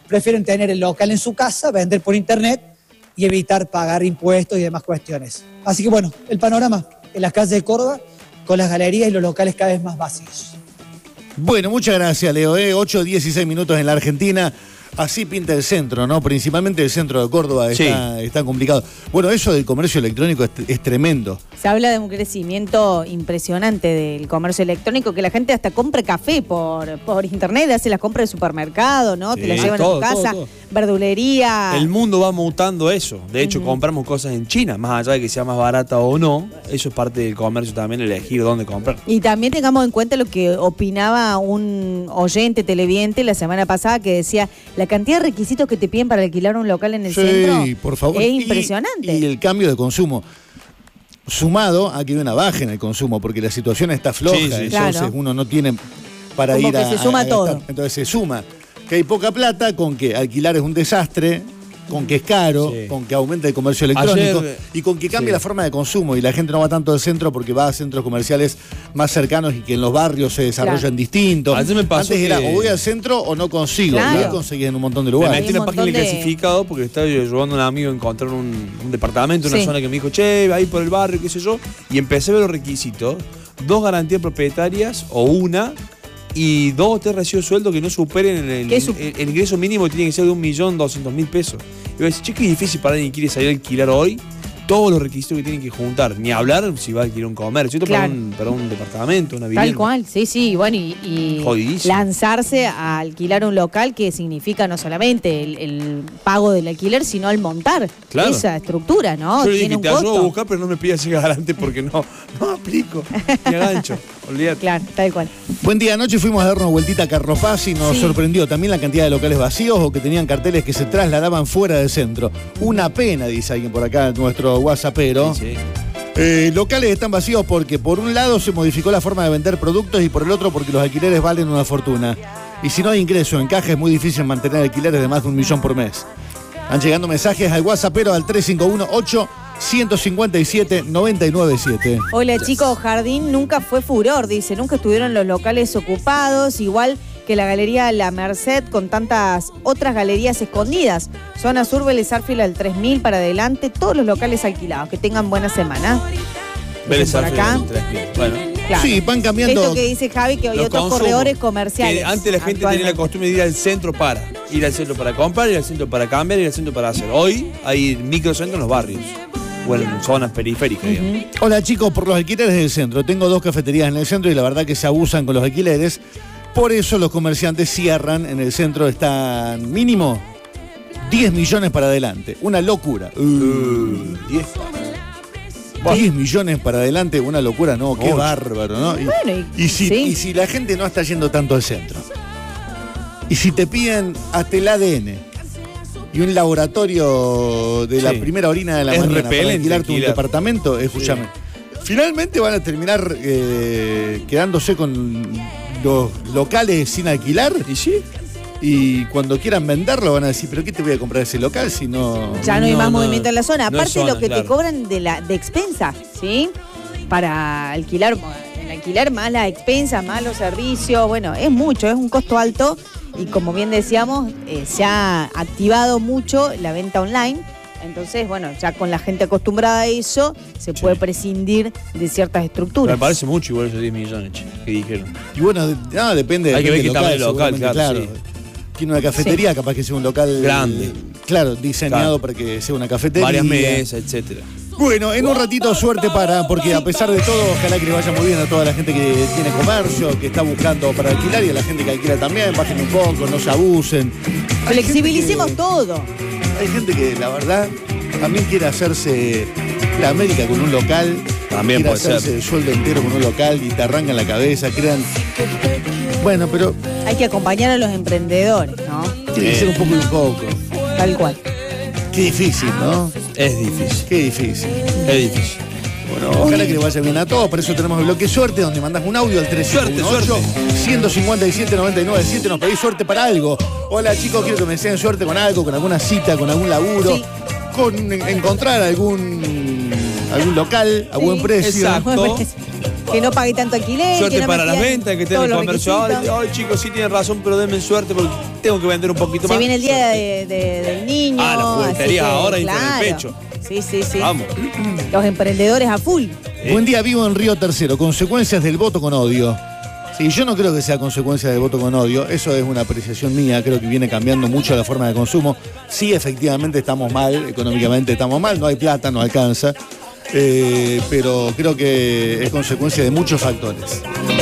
prefieren tener el local en su casa, vender por internet y evitar pagar impuestos y demás cuestiones. Así que bueno, el panorama en las calles de Córdoba con las galerías y los locales cada vez más vacíos. Bueno, muchas gracias, Leo. 8:16 minutos en la Argentina. Así pinta el centro, ¿no? Principalmente el centro de Córdoba está complicado. Bueno, eso del comercio electrónico es tremendo. Se habla de un crecimiento impresionante del comercio electrónico, que la gente hasta compra café por internet, hace las compras de supermercado, ¿no? Sí, te la llevan a tu casa, todo. Verdulería. El mundo va mutando eso. De hecho, compramos cosas en China, más allá de que sea más barata o no. Eso es parte del comercio también, elegir dónde comprar. Y también tengamos en cuenta lo que opinaba un oyente televidente la semana pasada, que decía, la cantidad de requisitos que te piden para alquilar un local en el centro por favor. Es impresionante. Y el cambio de consumo. Sumado a que hay una baja en el consumo, porque la situación está floja, entonces claro. Uno no tiene para como ir que se suma todo. Entonces se suma que hay poca plata, con que alquilar es un desastre, con que es caro, con que aumenta el comercio electrónico y con que cambia la forma de consumo y la gente no va tanto al centro porque va a centros comerciales más cercanos y que en los barrios se desarrollan distintos. Antes era o voy al centro o no consigo, y hoy conseguís en un montón de lugares. Me metí en una página de clasificado porque estaba yo ayudando a un amigo a encontrar un departamento, una zona que me dijo, che, ahí por el barrio, qué sé yo, y empecé a ver los requisitos, 2 garantías propietarias o una, y 2 o 3 recibos de sueldo que no superen el ingreso mínimo, tiene que ser de 1.200.000 pesos. Y voy a decir, che, qué difícil para alguien que quiere salir a alquilar hoy todos los requisitos que tienen que juntar. Ni hablar si va a alquilar un comercio, claro. para un departamento, una vivienda. Tal cual, sí, bueno, y lanzarse a alquilar un local, que significa no solamente el pago del alquiler, sino el montar esa estructura, ¿no? Yo le dije, te ayudo a buscar, pero no me pidas ese garante porque no aplico, ni agancho. Olvídate. Claro, tal cual. Buen día, anoche fuimos a dar una vueltita a Carlos Paz y nos sorprendió también la cantidad de locales vacíos o que tenían carteles que se trasladaban fuera del centro. Una pena, dice alguien por acá, nuestro WhatsAppero. Locales están vacíos porque por un lado se modificó la forma de vender productos y por el otro porque los alquileres valen una fortuna. Y si no hay ingreso en caja es muy difícil mantener alquileres de más de 1 millón por mes. Han llegando mensajes al WhatsAppero al 351-8-157-997. Hola chicos, Jardín nunca fue furor, dice, nunca estuvieron los locales ocupados, igual que la galería La Merced con tantas otras galerías escondidas. Zona Sur, Vélez Arfield al 3000 para adelante, todos los locales alquilados. Que tengan buena semana. Vélez Arfield al 3000. Bueno. Claro. Sí, van cambiando. Esto que dice Javi, que hoy otros corredores comerciales. Que antes la gente tenía la costumbre de ir al centro para comprar, ir al centro para cambiar, ir al centro para hacer. Hoy hay microcentros en los barrios. Bueno, en zonas periféricas, digamos. Hola chicos, por los alquileres del centro. Tengo 2 cafeterías en el centro y la verdad que se abusan con los alquileres. Por eso los comerciantes cierran en el centro, están mínimo 10 millones para adelante. Una locura. 10 millones para adelante, una locura, no, qué bárbaro, ¿no? Y si la gente no está yendo tanto al centro, y si te piden hasta el ADN y un laboratorio de la primera orina de la mañana para alquilarte un departamento, escúchame, finalmente van a terminar quedándose con los locales sin alquilar. Y cuando quieran venderlo van a decir, ¿pero qué te voy a comprar ese local si no...? Ya no hay más movimiento en la zona. Aparte lo que te cobran de expensa, ¿sí? Para alquilar, más la expensa, más los servicios, bueno, es mucho, es un costo alto. Y como bien decíamos, se ha activado mucho la venta online. Entonces, bueno, ya con la gente acostumbrada a eso, se puede prescindir de ciertas estructuras. Me parece mucho igual esos 10 millones que dijeron. Y bueno, depende. Hay que ver qué tal el local, claro. Sí. Tiene una cafetería, capaz que sea un local grande. Claro, diseñado para que sea una cafetería. Varias mesas, etcétera. Bueno, en un ratito suerte porque a pesar de todo, ojalá que le vaya muy bien a toda la gente que tiene comercio, que está buscando para alquilar y a la gente que alquila también, bajen un poco, no se abusen. Flexibilicemos todo. Hay gente que, la verdad, también quiere hacerse la América con un local. También quiere puede hacerse el sueldo entero con un local y te arrancan la cabeza, crean... Bueno, pero... Hay que acompañar a los emprendedores, ¿no? Tiene que ser un poco y un poco. Tal cual. Qué difícil, ¿no? Es difícil. Qué difícil. Es difícil. Bueno, ojalá que le vaya bien a todos. Por eso tenemos el bloque suerte, donde mandás un audio al 318-157-997. Nos pedís suerte para algo. Hola chicos, quiero que me deseen suerte con algo, con alguna cita, con algún laburo, con encontrar algún local a buen precio. Exacto. Que no pague tanto alquiler. Suerte que no para las ventas, que tengan el comercio. Ay, chicos, sí tienen razón, pero denme suerte porque tengo que vender un poquito más. Se viene el día del niño. Las jugueterías ahora entran en el pecho. Sí. Vamos. Los emprendedores a full. Buen día, vivo en Río Tercero. Consecuencias del voto con odio. Sí, yo no creo que sea consecuencia del voto con odio. Eso es una apreciación mía. Creo que viene cambiando mucho la forma de consumo. Sí, efectivamente estamos mal, económicamente estamos mal. No hay plata, no alcanza. Pero creo que es consecuencia de muchos factores.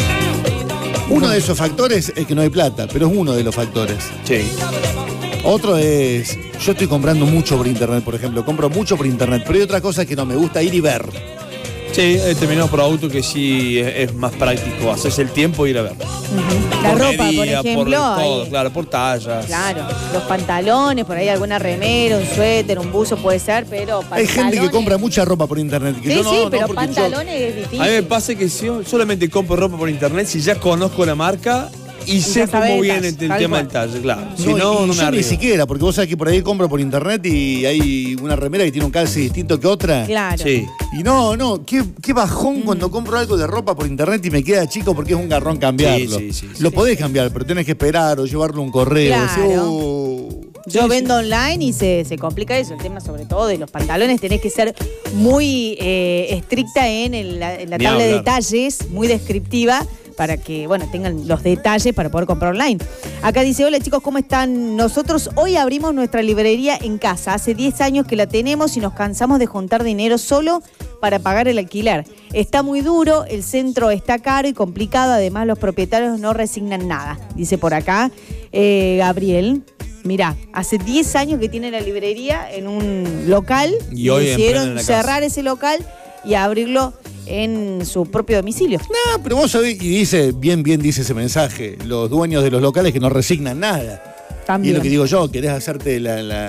Uno de esos factores es que no hay plata, pero es uno de los factores. Sí. Otro es, yo estoy comprando mucho por internet, por ejemplo, compro mucho por internet, pero hay otra cosa que no me gusta ir y ver. Sí, hay determinados productos que sí es más práctico, haces el tiempo e ir a ver. La ropa, medida, por ejemplo. Por todo, claro, por tallas. Claro, los pantalones, por ahí alguna remera, un suéter, un buzo puede ser, pero hay gente que compra mucha ropa por internet. Que sí, yo no, sí, no, pero pantalones es difícil. A mí me pasa que si yo solamente compro ropa por internet si ya conozco la marca y sé cómo viene el tema del talle, claro. Si no me yo ni siquiera, porque vos sabés que por ahí compro por internet y hay una remera que tiene un calce distinto que otra. Claro. Sí. Y qué bajón cuando compro algo de ropa por internet y me queda chico porque es un garrón cambiarlo. Sí, lo podés cambiar, pero tenés que esperar o llevarlo a un correo. Claro. Yo vendo online y se complica eso, el tema sobre todo de los pantalones. Tenés que ser muy estricta en la tabla de detalles, muy descriptiva, para que, tengan los detalles para poder comprar online. Acá dice, hola chicos, ¿cómo están? Nosotros hoy abrimos nuestra librería en casa. Hace 10 años que la tenemos y nos cansamos de juntar dinero solo para pagar el alquiler. Está muy duro, el centro está caro y complicado, además los propietarios no resignan nada. Dice por acá Gabriel. Mirá, hace 10 años que tiene la librería en un local y hoy decidieron cerrar ese local y abrirlo en su propio domicilio. No, pero vos sabés, y dice, bien dice ese mensaje, los dueños de los locales que no resignan nada. También. Y es lo que digo yo, querés hacerte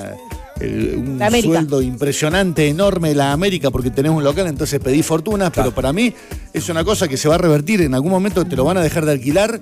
un sueldo impresionante, enorme de la América porque tenés un local, entonces pedís fortunas, pero para mí es una cosa que se va a revertir. En algún momento te lo van a dejar de alquilar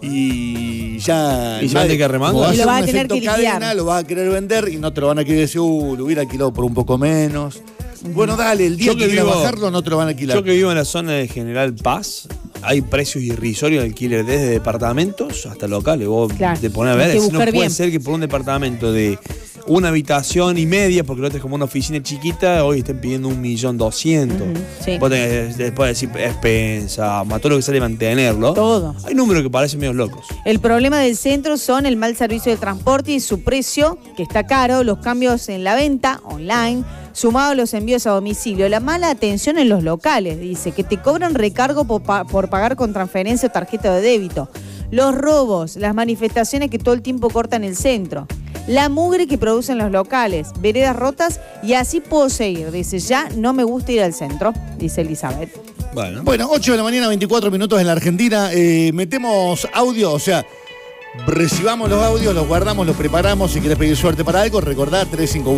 y ya... Y ya te que remando. Y lo vas a tener que liquidar. Cadena, lo vas a querer vender y no te lo van a querer decir, lo hubiera alquilado por un poco menos. Bueno, dale, el día que quieras bajarlo no te lo van a alquilar. Yo que vivo en la zona de General Paz, hay precios irrisorios de alquiler desde departamentos hasta locales. Vos te pones a ver, no puede ser que por un departamento de una habitación y media, porque lo otro es como una oficina chiquita, hoy estén pidiendo 1.200.000. Sí. Vos tenés después decir expensa, más todo lo que sale mantenerlo. Todo. Hay números que parecen medio locos. El problema del centro son el mal servicio de transporte y su precio, que está caro, los cambios en la venta online, sumado a los envíos a domicilio, la mala atención en los locales, dice, que te cobran recargo por pagar con transferencia o tarjeta de débito, los robos, las manifestaciones que todo el tiempo cortan el centro, la mugre que producen los locales, veredas rotas y así puedo seguir. Dice, ya no me gusta ir al centro, dice Elizabeth. Bueno, 8 de la mañana, 24 minutos en la Argentina. Metemos audio, o sea, recibamos los audios, los guardamos, los preparamos. Si querés pedir suerte para algo, recordá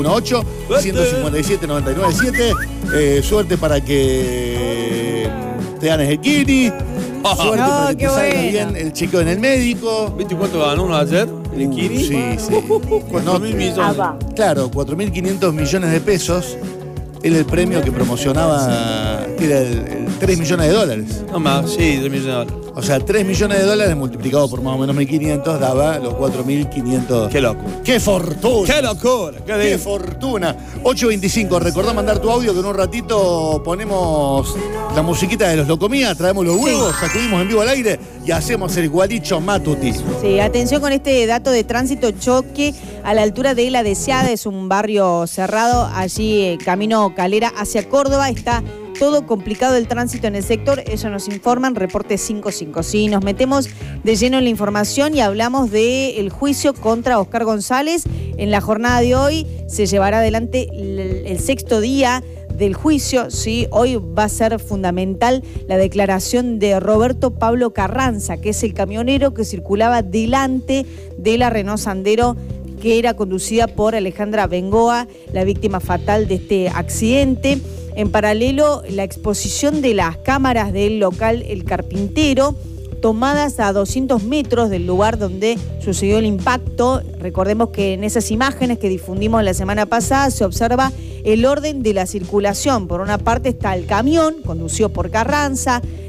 3518-157-997. Suerte para que te ganes el Kini. Suerte para que te salga bien el chequeo en el médico. ¿Viste cuánto ganó uno ayer? ¿El Kini? Sí. 4.000 millones. Claro, 4.500 millones de pesos. Era el premio que promocionaba, que era el 3 millones de dólares. No más, sí, 3 millones de dólares. O sea, 3 millones de dólares multiplicado por más o menos 1.500 daba los 4.500. ¡Qué loco! ¡Qué fortuna! ¡Qué locura! ¡Qué fortuna! 8.25, recordá mandar tu audio que en un ratito ponemos la musiquita de los Locomía, traemos los huevos, sacudimos en vivo al aire y hacemos el gualicho matuti. Sí, atención con este dato de tránsito, choque a la altura de La Deseada, es un barrio cerrado, allí camino Calera hacia Córdoba, está todo complicado el tránsito en el sector, eso nos informan, reporte 55. Sí, nos metemos de lleno en la información y hablamos del juicio contra Oscar González. En la jornada de hoy se llevará adelante el sexto día del juicio, sí, hoy va a ser fundamental la declaración de Roberto Pablo Carranza, que es el camionero que circulaba delante de la Renault Sandero que era conducida por Alejandra Bengoa, la víctima fatal de este accidente. En paralelo, la exposición de las cámaras del local El Carpintero, tomadas a 200 metros del lugar donde sucedió el impacto. Recordemos que en esas imágenes que difundimos la semana pasada se observa el orden de la circulación. Por una parte está el camión, conducido por Carranza,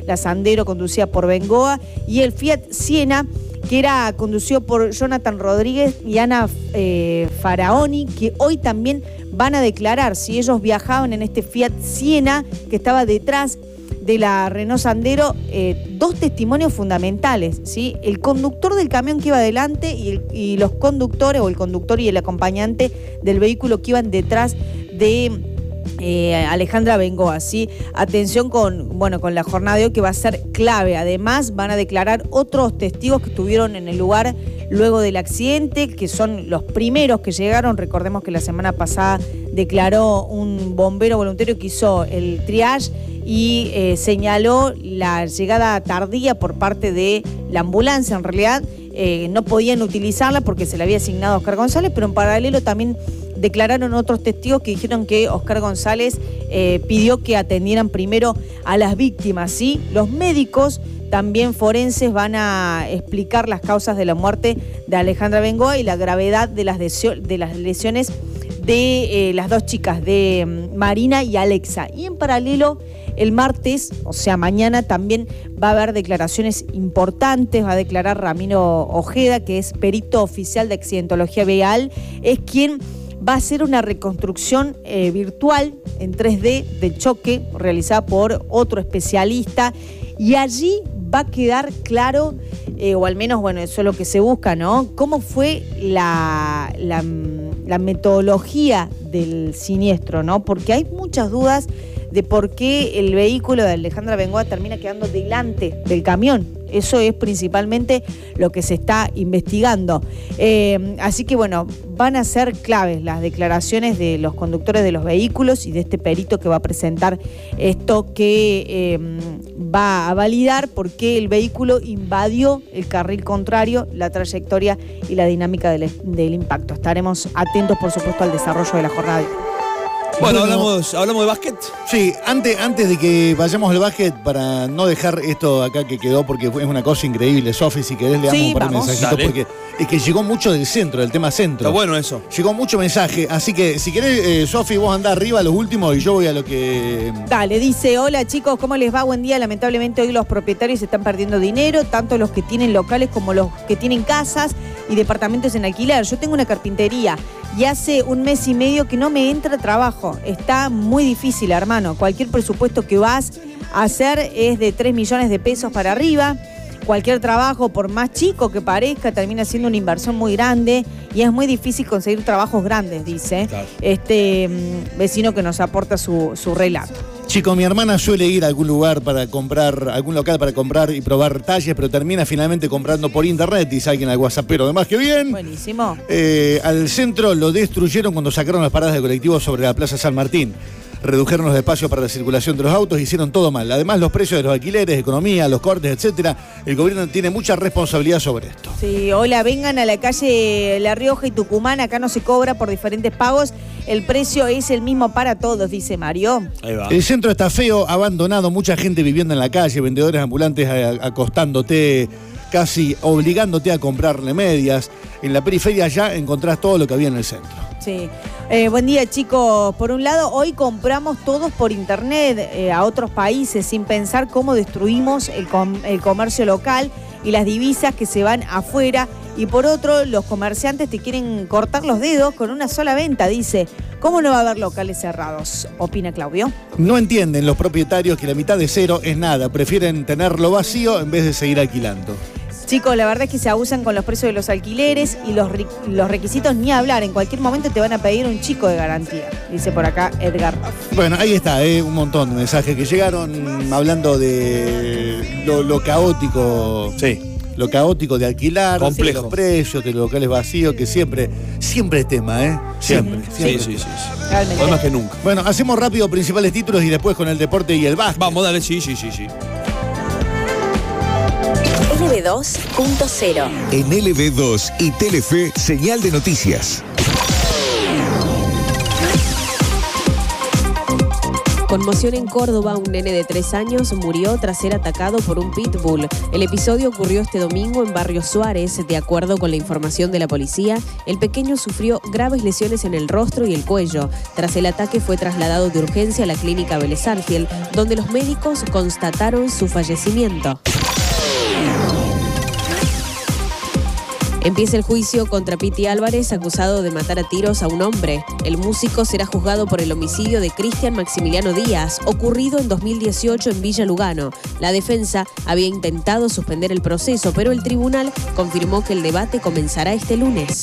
la Sandero conducida por Bengoa, y el Fiat Siena, que era conducido por Jonathan Rodríguez y Ana Faraoni, que hoy también van a declarar si ellos viajaban en este Fiat Siena que estaba detrás de la Renault Sandero. Dos testimonios fundamentales, ¿sí? El conductor del camión que iba adelante y los conductores, o el conductor y el acompañante del vehículo que iban detrás de Alejandra Bengoa, ¿sí? Atención con la jornada de hoy, que va a ser clave. Además, van a declarar otros testigos que estuvieron en el lugar luego del accidente, que son los primeros que llegaron. Recordemos que la semana pasada declaró un bombero voluntario que hizo el triage y señaló la llegada tardía por parte de la ambulancia. En realidad no podían utilizarla porque se le había asignado a Oscar González, pero en paralelo también declararon otros testigos que dijeron que Oscar González pidió que atendieran primero a las víctimas, ¿sí? Los médicos también forenses van a explicar las causas de la muerte de Alejandra Bengoa y la gravedad de las lesiones de las dos chicas, de Marina y Alexa. Y en paralelo, el martes, o sea mañana, también va a haber declaraciones importantes. Va a declarar Ramiro Ojeda, que es perito oficial de accidentología vial, es quien va a hacer una reconstrucción virtual en 3D del choque realizada por otro especialista, y allí va a quedar claro, o al menos, bueno, eso es lo que se busca, ¿no? Cómo fue la metodología del siniestro, ¿no? Porque hay muchas dudas de por qué el vehículo de Alejandra Bengoa termina quedando delante del camión. Eso es principalmente lo que se está investigando. Así que bueno, van a ser claves las declaraciones de los conductores de los vehículos y de este perito que va a presentar esto, que va a validar por qué el vehículo invadió el carril contrario, la trayectoria y la dinámica del impacto. Estaremos atentos, por supuesto, al desarrollo de la jornada. Bueno, hablamos de básquet. Sí, antes de que vayamos al básquet, para no dejar esto acá que quedó, porque es una cosa increíble. Sofi, si querés le damos un par de mensajitos. Dale. Porque es que llegó mucho del centro, del tema centro. Está bueno eso. Llegó mucho mensaje, así que si querés, Sofi, vos andás arriba a los últimos y yo voy a lo que... Dale, dice: hola chicos, ¿cómo les va? Buen día. Lamentablemente hoy los propietarios están perdiendo dinero, tanto los que tienen locales como los que tienen casas y departamentos en alquiler. Yo tengo una carpintería y hace 1 mes y medio que no me entra trabajo. Está muy difícil, hermano. Cualquier presupuesto que vas a hacer es de 3 millones de pesos para arriba. Cualquier trabajo, por más chico que parezca, termina siendo una inversión muy grande y es muy difícil conseguir trabajos grandes, dice claro. Este vecino que nos aporta su relato. Chico, mi hermana suele ir a algún lugar para comprar, algún local para comprar y probar talles, pero termina finalmente comprando por internet, dice alguien al WhatsAppero. Además, que bien. Buenísimo. Al centro lo destruyeron cuando sacaron las paradas de colectivos sobre la Plaza San Martín. Redujeron los espacios para la circulación de los autos, hicieron todo mal. Además, los precios de los alquileres, economía, los cortes, etcétera. El gobierno tiene mucha responsabilidad sobre esto. Sí, hola, vengan a la calle La Rioja y Tucumán. Acá no se cobra por diferentes pagos. El precio es el mismo para todos, dice Mario. Ahí va. El centro está feo, abandonado, mucha gente viviendo en la calle, vendedores ambulantes acostándote, casi obligándote a comprarle medias. En la periferia ya encontrás todo lo que había en el centro. Sí. Buen día, chicos. Por un lado, hoy compramos todos por internet a otros países sin pensar cómo destruimos el comercio local y las divisas que se van afuera. Y por otro, los comerciantes te quieren cortar los dedos con una sola venta, dice. ¿Cómo no va a haber locales cerrados? Opina Claudio. No entienden los propietarios que la mitad de cero es nada. Prefieren tenerlo vacío en vez de seguir alquilando. Chicos, la verdad es que se abusan con los precios de los alquileres y los requisitos ni hablar. En cualquier momento te van a pedir un chico de garantía, dice por acá Edgar. Bueno, ahí está, un montón de mensajes que llegaron hablando de lo caótico. Sí. Lo caótico de alquilar, complejo. De los precios, de los locales vacíos, que siempre es tema, ¿eh? Siempre. Sí. Realmente. Hoy más que nunca. Bueno, hacemos rápido principales títulos y después con el deporte y el básquet. Vamos, dale, sí. LB2.0. En LB2 y Telefe, señal de noticias. Conmoción en Córdoba, un nene de 3 años murió tras ser atacado por un pitbull. El episodio ocurrió este domingo en Barrio Suárez. De acuerdo con la información de la policía, el pequeño sufrió graves lesiones en el rostro y el cuello. Tras el ataque fue trasladado de urgencia a la clínica Vélez Arfiel, donde los médicos constataron su fallecimiento. Empieza el juicio contra Piti Álvarez, acusado de matar a tiros a un hombre. El músico será juzgado por el homicidio de Cristian Maximiliano Díaz, ocurrido en 2018 en Villa Lugano. La defensa había intentado suspender el proceso, pero el tribunal confirmó que el debate comenzará este lunes.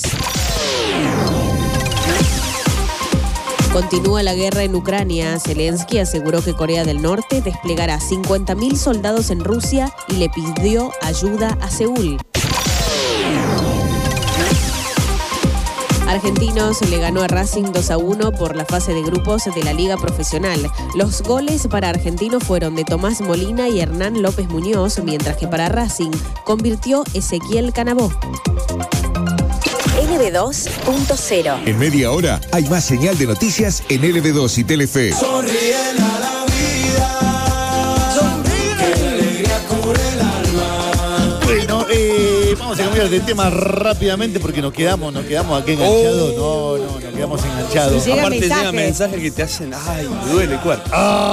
Continúa la guerra en Ucrania. Zelensky aseguró que Corea del Norte desplegará 50.000 soldados en Rusia y le pidió ayuda a Seúl. Argentinos le ganó a Racing 2-1 por la fase de grupos de la Liga Profesional. Los goles para Argentinos fueron de Tomás Molina y Hernán López Muñoz, mientras que para Racing convirtió Ezequiel Canabó. LB2.0. En media hora hay más señal de noticias en LB2 y Telefe. Sonríe a la vida, sonríe, que la alegría cubre el alma. Bueno, vamos a cambiar de tema rápidamente porque nos quedamos aquí enganchados. Nos quedamos enganchados. Aparte llega mensajes que te hacen, ay, me duele el cuerpo.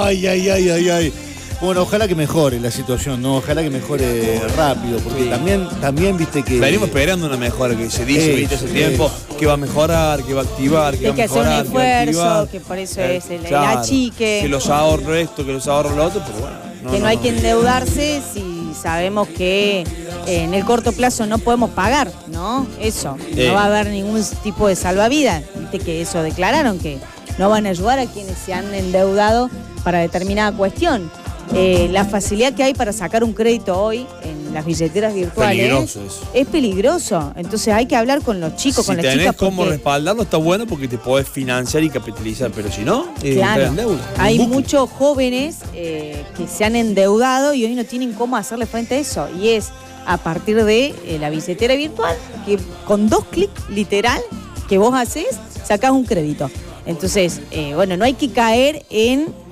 Ay. Bueno, ojalá que mejore la situación, ¿no? Ojalá que mejore rápido, porque también viste que... Venimos esperando una mejora, que se dice ahorita hace tiempo, que va a mejorar, que va a activar, que va a mejorar. Hay que hacer un esfuerzo, que por eso es el achique. Que los ahorro esto, que los ahorro lo otro, pero bueno. Que no hay que endeudarse si sabemos que en el corto plazo no podemos pagar, ¿no? Eso, no va a haber ningún tipo de salvavidas. Viste que eso declararon, que no van a ayudar a quienes se han endeudado para determinada cuestión. La facilidad que hay para sacar un crédito hoy en las billeteras virtuales es peligroso. Entonces hay que hablar con los chicos, con las chicas. Si tenés cómo respaldarlo, está bueno porque te podés financiar y capitalizar, pero si no, claro, hay muchos jóvenes que se han endeudado y hoy no tienen cómo hacerle frente a eso. Y es a partir de la billetera virtual, que con 2 clics literal que vos haces, sacás un crédito. Entonces, no hay que caer en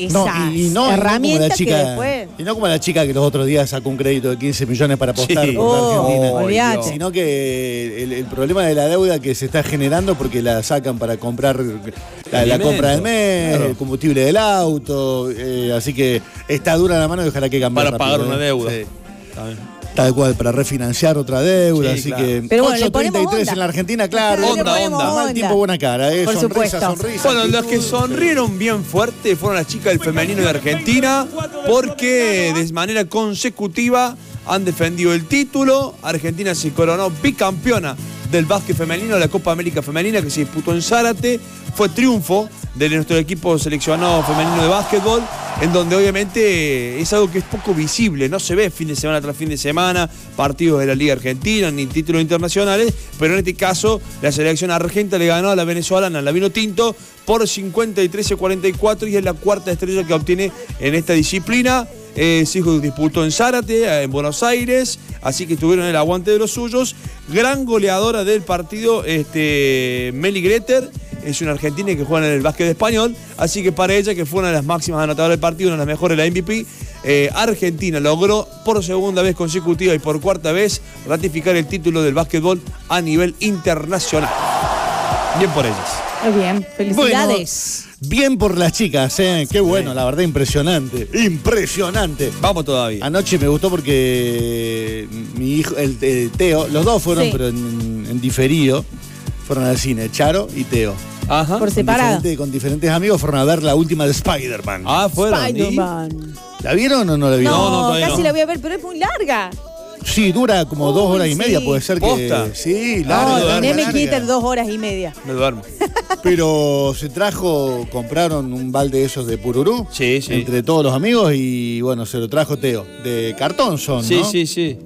esa herramienta que después... Y no como la chica que los otros días sacó un crédito de 15 millones para apostar por Argentina. Olvídate. Sino que el problema de la deuda que se está generando porque la sacan para comprar la compra del mes, el combustible del auto, así que está dura la mano y ojalá que cambie para pagar una deuda. Sí. Tal cual, para refinanciar otra deuda, así que... Pero bueno, 8.33 en la Argentina, claro. Onda. Mal tiempo, buena cara, por sonrisa. Bueno, los que sonrieron bien fuerte fueron las chicas del femenino de Argentina, porque de manera consecutiva han defendido el título. Argentina se coronó bicampeona del básquet femenino de la Copa América Femenina, que se disputó en Zárate. Fue triunfo de nuestro equipo seleccionado femenino de básquetbol, en donde obviamente es algo que es poco visible, no se ve fin de semana tras fin de semana, partidos de la Liga Argentina, ni títulos internacionales, pero en este caso la selección argentina le ganó a la venezolana, la Vinotinto, por 53-44 y es la cuarta estrella que obtiene en esta disciplina. Se disputó en Zárate, en Buenos Aires, así que tuvieron el aguante de los suyos. Gran goleadora del partido, Meli Greter, es una argentina que juega en el básquet español, así que para ella, que fue una de las máximas anotadoras del partido, una de las mejores, la MVP, Argentina logró por segunda vez consecutiva y por cuarta vez ratificar el título del básquetbol a nivel internacional. Bien por ellas. Muy bien, felicidades. Bueno, bien por las chicas, qué bueno, la verdad, impresionante. Vamos todavía. Anoche me gustó porque mi hijo, el Teo, los dos fueron, pero en diferido, fueron al cine, Charo y Teo. Ajá. Por separado. Con diferentes amigos fueron a ver la última de Spider-Man. Fueron. Spider-Man. ¿La vieron o no la vieron? No, casi la voy a ver, pero es muy larga. Sí, dura como 2 horas y media, puede ser. ¿Posta? Que... Sí, larga. Teneme quitter 2 horas y media. Me duermo. Pero compraron un balde de esos de pururú. Sí. Entre todos los amigos y bueno, se lo trajo Teo. De cartón son, ¿no? Sí.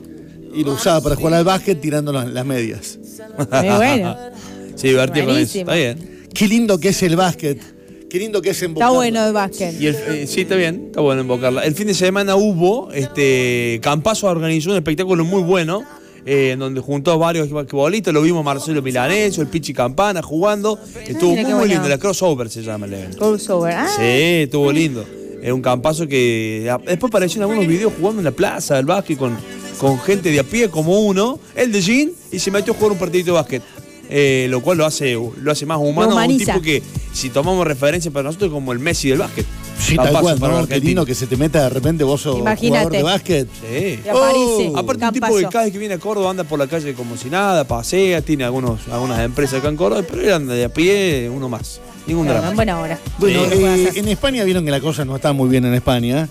Y lo usaba para jugar al básquet tirando las medias. Muy bueno. Sí, divertido con eso. Está bien. Qué lindo que es el básquet. Qué lindo que es embocarla. Está bueno el básquet. Y sí, está bien, está bueno embocarla. El fin de semana hubo, Campazo organizó un espectáculo muy bueno donde juntó varios basquetbolistas, lo vimos Marcelo Milanesio, el Pichi Campana jugando. Estuvo muy lindo, la crossover se llama el evento. Crossover, Sí, estuvo lindo. Es un campazo que después aparecieron algunos videos jugando en la plaza del básquet con gente de a pie como uno, el de Jean, y se metió a jugar un partidito de básquet. Lo cual lo hace más humano, un tipo que, si tomamos referencia para nosotros, como el Messi del básquet. Sí, tal cual, ¿no? Qué lindo que se te meta de repente vos sos jugador de básquet. Sí. Aparte un tipo que cada vez que viene a Córdoba anda por la calle como si nada, pasea, tiene algunas empresas acá en Córdoba, pero él anda de a pie, uno más. Ningún drama. En buena hora. Bueno, en España vieron que la cosa no está muy bien en España.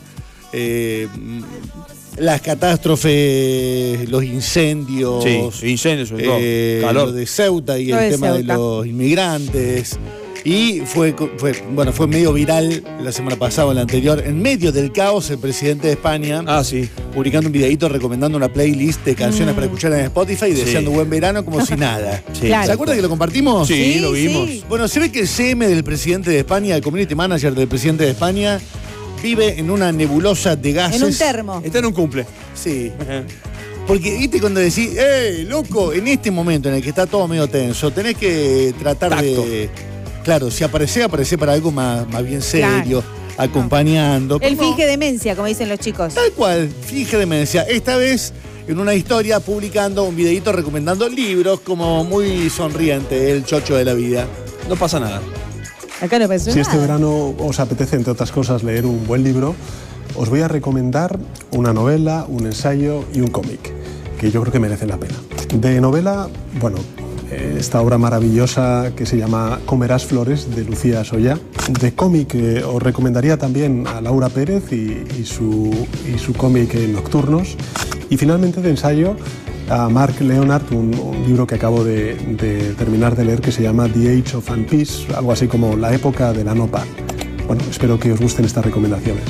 Las catástrofes, los incendios. Sí, incendios sobre todo. Calor. Lo de Ceuta y el tema de los inmigrantes. Y fue medio viral la semana pasada o la anterior. En medio del caos, el presidente de España publicando un videíto recomendando una playlist de canciones para escuchar en Spotify y deseando buen verano como si nada. Claro. ¿Se acuerdan que lo compartimos? Sí, lo vimos. Sí. Bueno, se ve que el CM del presidente de España, el community manager del presidente de España, vive en una nebulosa de gases. En un termo. Está en un cumple. Sí. Porque, viste, cuando decís, loco, en este momento en el que está todo medio tenso, tenés que tratar de... Claro, si aparece para algo más bien serio, acompañando. Él finge demencia, como dicen los chicos. Tal cual, finge demencia. Esta vez en una historia publicando un videito recomendando libros, como muy sonriente, el chocho de la vida. No pasa nada. Acá no pasó nada. Si este verano os apetece, entre otras cosas, leer un buen libro, os voy a recomendar una novela, un ensayo y un cómic, que yo creo que merecen la pena. De novela, bueno, esta obra maravillosa que se llama Comerás flores, de Lucía Soya. De cómic os recomendaría también a Laura Pérez y su cómic Nocturnos. Y finalmente de ensayo a Mark Leonard, un libro que acabo de terminar de leer que se llama The Age of Peace, algo así como La época de la no paz. Bueno, espero que os gusten estas recomendaciones.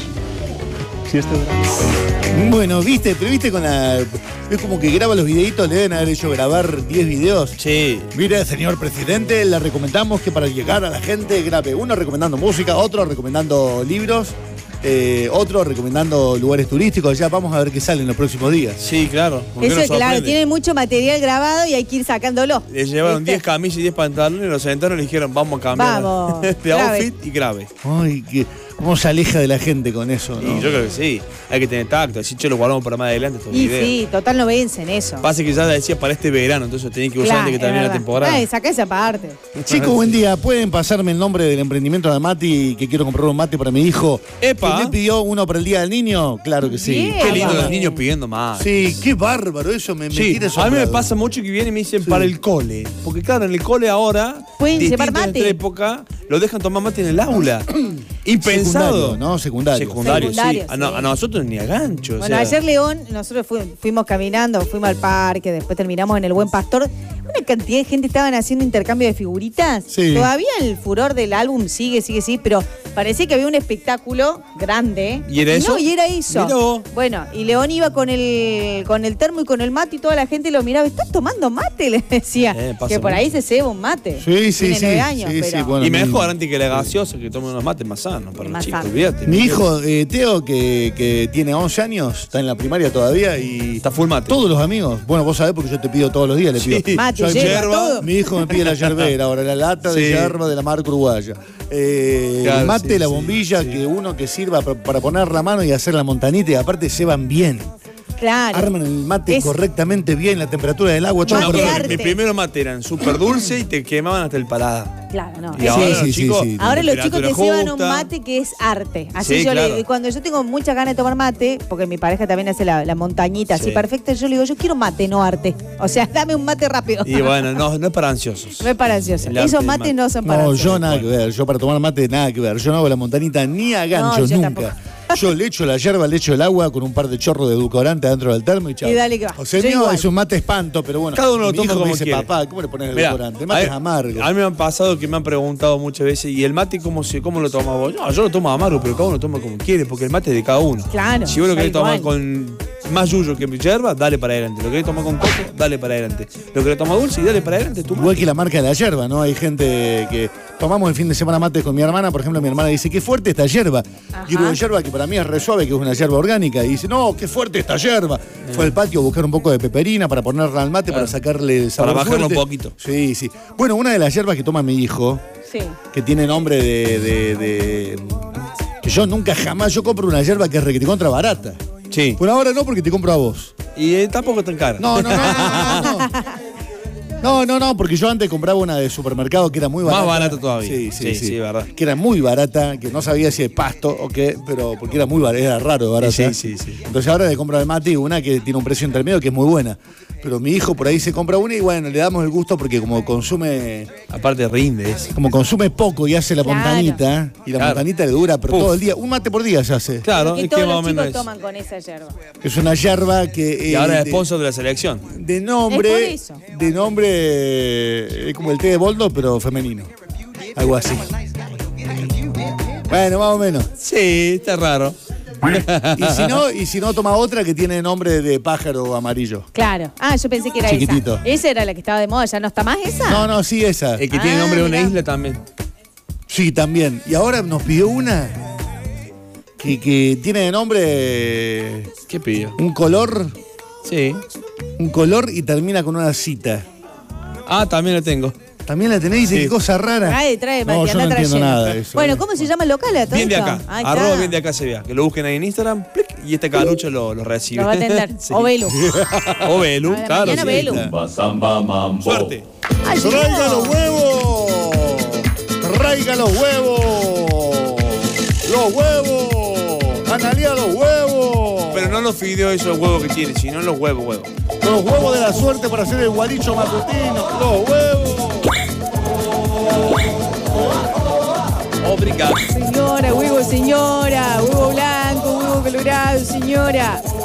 Si este verano... Bueno, pero viste con la... Es como que graba los videitos, le deben haber hecho grabar 10 videos. Sí. Mire, señor presidente, le recomendamos que para llegar a la gente grabe uno recomendando música, otro recomendando libros, otro recomendando lugares turísticos. Ya vamos a ver qué sale en los próximos días. Sí, claro. Eso es claro, tienen mucho material grabado y hay que ir sacándolo. Le llevaron 10 camisas y 10 pantalones, los sentaron y le dijeron, vamos a cambiar de outfit y grave. Ay, ¿cómo se aleja de la gente con eso, no? Y yo creo que sí. Hay que tener tacto. Así lo guardamos para más adelante. Sí, total no vencen eso. Pasa que ya decía para este verano, entonces tenés que usar antes que termine la temporada. Saca esa parte. Chicos, buen día. ¿Pueden pasarme el nombre del emprendimiento de Mati, que quiero comprar un mate para mi hijo? ¡Epa! ¿Que me pidió uno para el Día del Niño? Claro que sí. Bien. Qué lindo los niños pidiendo más. Sí, qué bárbaro. Eso me tiene a asombrado. mí me pasa mucho que vienen y me dicen para el cole. Porque claro, en el cole ahora, pueden llevar mate. En otra época, lo dejan tomar mate en el aula. Impensado. Secundario, sí. A nosotros ni a gancho. Bueno, ayer León, nosotros fuimos caminando, fuimos al parque, después terminamos en el Buen Pastor. Una cantidad de gente estaban haciendo intercambio de figuritas. Sí. Todavía el furor del álbum sigue, pero parecía que había un espectáculo grande. ¿Y era eso? No, y era eso. Miró. Bueno, y León iba con el termo y con el mate y toda la gente lo miraba. ¿Estás tomando mate? Le decía. Que por ahí se ceba un mate. Sí. Tiene 9 años, pero... bueno, y mejor antes que la gaseosa, que tome unos mates más sanos para los chicos, olvídate. Mi hijo, Teo, que tiene 11 años, está en la primaria todavía y... Está full mate. Todos los amigos, bueno, vos sabés porque yo te pido todos los días, le pido. Mate, yerba, mi hijo me pide la yerbera, ahora la lata de yerba de la marca uruguaya. El mate, la bombilla, que uno que sirva para poner la mano y hacer la montanita y aparte se van bien. Claro. Arman el mate correctamente bien, la temperatura del agua. Todo mi primero mate eran súper dulce y te quemaban hasta el paladar. Claro, no. Y ahora ahora los chicos te llevan un mate que es arte. Así cuando yo tengo muchas ganas de tomar mate, porque mi pareja también hace la montañita así perfecta, yo le digo, yo quiero mate, no arte. O sea, dame un mate rápido. Y bueno, no es para ansiosos. No es para ansiosos. Esos mates no son para ansiosos. No, yo nada que ver. Yo para tomar mate nada que ver. Yo no hago la montanita ni a gancho, nunca. Tampoco. Yo le echo la yerba, le echo el agua con un par de chorros de edulcorante adentro del termo y chao. Y dale que va. O sea, mío es un mate espanto, pero bueno. Cada uno lo toma como me dice, quiere. papá, ¿cómo le pones el edulcorante? El mate es amargo. A mí me han pasado que me han preguntado muchas veces, ¿y el mate cómo lo tomas vos? No, yo lo tomo amargo, pero cada uno lo toma como quiere, porque el mate es de cada uno. Claro. Si vos lo querés tomar con más yuyo que yerba, dale para adelante. Lo querés tomar con coco, dale para adelante. Lo querés tomar dulce y dale para adelante. Igual que la marca de la yerba, ¿no? Hay gente que tomamos el fin de semana mate con mi hermana, por ejemplo, mi hermana dice, qué fuerte esta yerba. Y una yerba que para mí es re suave, que es una yerba orgánica. Y dice, no, qué fuerte esta yerba. Fue al patio a buscar un poco de peperina para ponerla al mate, para sacarle el sabor. Para bajarlo fuerte. un poquito. Sí, sí. Bueno, una de las yerbas que toma mi hijo, que tiene nombre de que yo nunca jamás, yo compro una yerba que es requete contra barata. Sí. Por ahora no, porque te compro a vos. Y tampoco tan cara. No. No, porque yo antes compraba una de supermercado que era muy barata. Más barata todavía. Sí, verdad. Que era muy barata, que no sabía si es pasto o qué, pero porque era muy barata, era raro de barata. Sí. Entonces ahora le compro al Mati una que tiene un precio intermedio que es muy buena. Pero mi hijo por ahí se compra una y bueno, le damos el gusto porque como consume... Aparte rinde. Como consume poco y hace la montanita, y la montanita le dura pero todo el día. Un mate por día se hace. Claro, es que todos los chicos toman con esa yerba. Es una yerba que... y ahora es sponsor de la selección. De nombre... Es como el té de boldo, pero femenino. Algo así. Bueno, más o menos. Sí, está raro. Y si no, toma otra que tiene nombre de pájaro amarillo. Claro. Yo pensé que era chiquitito. Esa era la que estaba de moda, ¿ya no está más esa? No, sí, esa. El que tiene nombre de una isla también. Sí, también. Y ahora nos pidió una que tiene de nombre... ¿Qué pidió? Un color. Sí. Un color y termina con una cita. También la tengo. ¿También la tenés? Qué cosa rara. Trae, no, yo no entiendo nada de eso. Bueno, ¿cómo se llama el local? Bien de acá. Bien de acá se vea. Que lo busquen ahí en Instagram. ¡Plic! Y este calucho lo recibe. Lo va a atender. Sí. O Belu. O Belu, claro. Sí. Belu. Suerte. ¡Traiga los huevos! ¡Traiga los huevos! ¡Los huevos! ¡Analía los huevos! Pero no los fideos esos huevos que tiene, sino los huevos. Los huevos de la suerte para hacer el guaricho matutino. ¡Los huevos! Obrigado. Señora, huevo blanco, huevo colorado, señora.